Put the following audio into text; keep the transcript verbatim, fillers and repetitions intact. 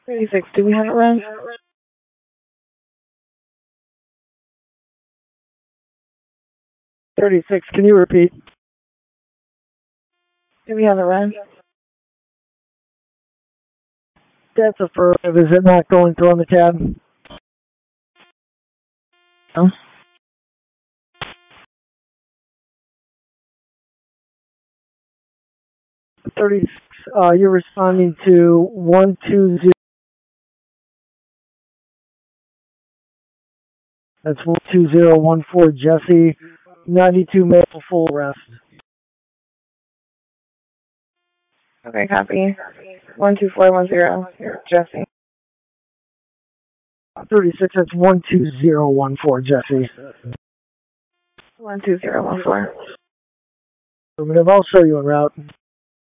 thirty-six, do we have it run? thirty-six, can you repeat? Do we have it run? That's affirmative. Is it not going through on the tab? No. thirty-six, uh, you're responding to one two zero. That's one two zero one four Jesse, ninety-two Maple full arrest. Okay, copy. one two four one zero, Jesse. thirty-six, that's one two zero one four Jesse. one two zero one four. I'll show you en route.